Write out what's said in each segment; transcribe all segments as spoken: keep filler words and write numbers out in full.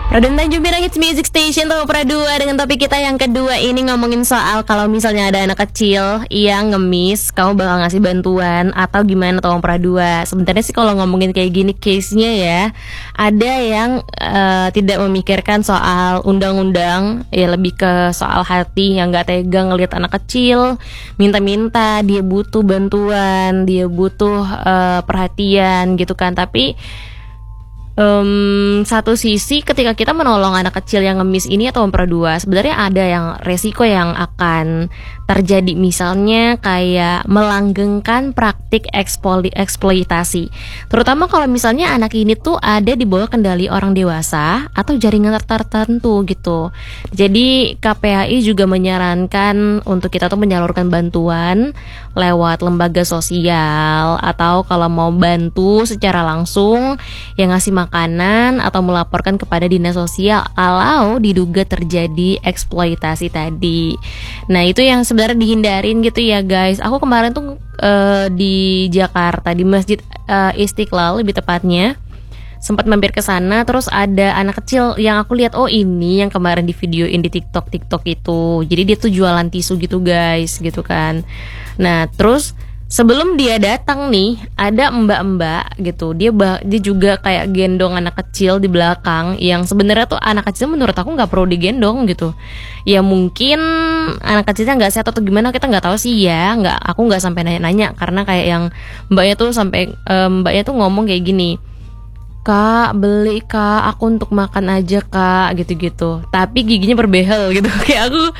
Radon Tanjung Pinang Hits Music Station Tamu Pradua. Dengan topik kita yang kedua ini ngomongin soal kalau misalnya ada anak kecil yang ngemis, kamu bakal ngasih bantuan atau gimana Tamu Pradua. Sebenarnya sih kalau ngomongin kayak gini case-nya ya, ada yang uh, tidak memikirkan soal undang-undang, ya lebih ke soal hati yang gak tega ngelihat anak kecil minta-minta, dia butuh bantuan, dia butuh uh, perhatian gitu kan. Tapi Um, satu sisi ketika kita menolong anak kecil yang ngemis ini atau memperdua, sebenarnya ada yang resiko yang akan terjadi, misalnya kayak melanggengkan praktik eksploitasi, eksploitasi. Terutama kalau misalnya anak ini tuh ada di bawah kendali orang dewasa atau jaringan tertentu gitu. Jadi K P A I juga menyarankan untuk kita tuh menyalurkan bantuan lewat lembaga sosial, atau kalau mau bantu secara langsung yang ngasih makanan atau melaporkan kepada dinas sosial kalau diduga terjadi eksploitasi tadi. Nah itu yang sebenarnya dihindarin gitu ya guys. Aku kemarin tuh uh, di Jakarta di Masjid uh, Istiqlal lebih tepatnya, sempat mampir ke sana. Terus ada anak kecil yang aku lihat, oh ini yang kemarin di videoin di TikTok TikTok itu. Jadi dia tuh jualan tisu gitu guys, gitu kan. Nah terus sebelum dia datang nih, ada mbak-mbak gitu. Dia bah, dia juga kayak gendong anak kecil di belakang, yang sebenarnya tuh anak kecil menurut aku nggak perlu digendong gitu. Ya mungkin anak kecilnya nggak sehat atau gimana, kita nggak tahu sih ya. Nggak, aku nggak sampai nanya-nanya karena kayak yang mbaknya tuh sampai um, mbaknya tuh ngomong kayak gini, Kak beli kak, aku untuk makan aja kak, gitu-gitu. Tapi giginya berbehel gitu. Kayak aku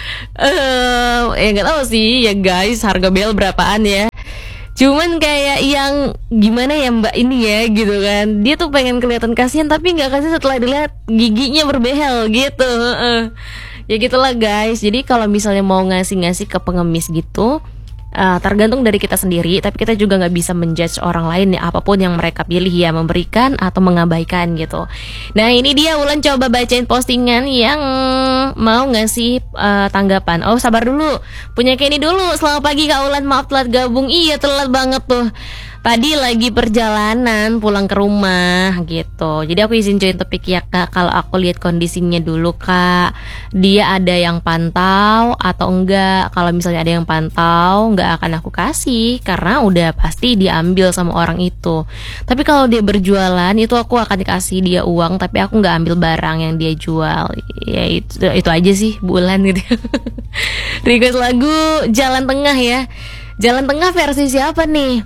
uh, ya nggak tahu sih ya guys, harga behel berapaan ya. Cuman kayak yang gimana ya mbak ini ya gitu kan. Dia tuh pengen kelihatan kasihan tapi gak kasihan setelah dilihat giginya berbehel gitu. uh. Ya gitulah guys. Jadi kalau misalnya mau ngasih-ngasih ke pengemis gitu, uh, tergantung dari kita sendiri. Tapi kita juga gak bisa menjudge orang lain ya, apapun yang mereka pilih ya, memberikan atau mengabaikan gitu. Nah ini dia Ulan coba bacain postingan yang mau ngasih uh, tanggapan. Oh sabar dulu, punya Kenny dulu. Selamat pagi Kak Ulan, maaf telat gabung. Iya telat banget tuh, tadi lagi perjalanan pulang ke rumah gitu. Jadi aku izin join topik ya Kak. Kalau aku lihat kondisinya dulu Kak, dia ada yang pantau atau enggak. Kalau misalnya ada yang pantau, enggak akan aku kasih karena udah pasti diambil sama orang itu. Tapi kalau dia berjualan, itu aku akan kasih dia uang, tapi aku nggak ambil barang yang dia jual. Ya itu, itu aja sih bulan gitu. Request lagu Jalan Tengah ya. Jalan Tengah versi siapa nih?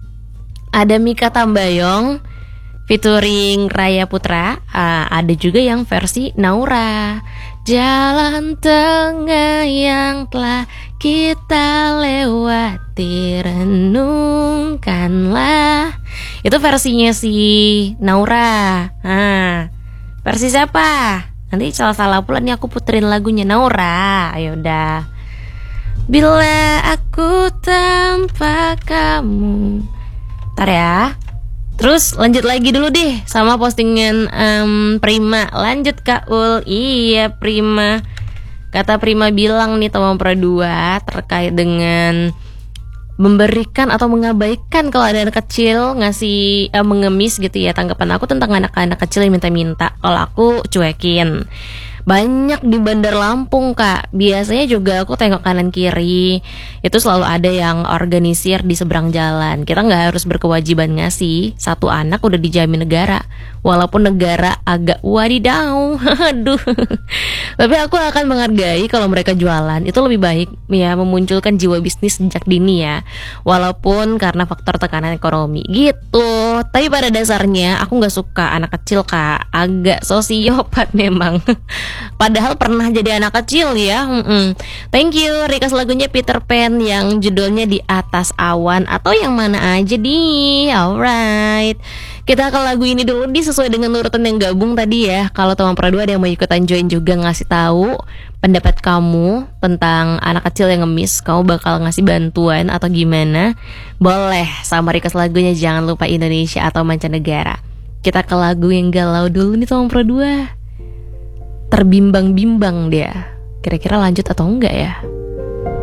Ada Mika Tambayong featuring Raya Putra, uh, ada juga yang versi Naura. Jalan tengah yang telah kita lewati, renungkanlah. Itu versinya si Naura. Nah, versi siapa? Nanti salah-salah pula nih aku puterin lagunya Naura. Ayo udah. Bila aku tanpa kamu. Ntar ya. Terus lanjut lagi dulu deh sama postingan um, Prima. Lanjut Kak Ul. Iya Prima. Kata Prima bilang nih teman Pradua terkait dengan memberikan atau mengabaikan kalau ada anak kecil ngasih uh, mengemis gitu ya. Tanggapan aku tentang anak-anak kecil yang minta-minta, kalau aku cuekin. Banyak di Bandar Lampung Kak. Biasanya juga aku tengok kanan kiri, itu selalu ada yang organisir di seberang jalan. Kita gak harus berkewajiban ngasih. Satu anak udah dijamin negara, walaupun negara agak wadidaw. Aduh. Tapi aku akan menghargai kalau mereka jualan. Itu lebih baik ya, memunculkan jiwa bisnis sejak dini ya, walaupun karena faktor tekanan ekonomi gitu. Tapi pada dasarnya aku gak suka anak kecil Kak. Agak sosiopat memang. Padahal pernah jadi anak kecil ya. Mm-mm. Thank you. Request lagunya Peter Pan yang judulnya Di Atas Awan, atau yang mana aja di. Alright, kita ke lagu ini dulu di sesuai dengan urutan yang gabung tadi ya. Kalau teman Pradua ada yang mau ikutan join juga ngasih tahu pendapat kamu tentang anak kecil yang ngemis, kamu bakal ngasih bantuan atau gimana, boleh. Sama request lagunya jangan lupa Indonesia atau mancanegara. Kita ke lagu yang galau dulu nih teman Pradua. Terbimbang-bimbang dia. Kira-kira lanjut atau enggak ya?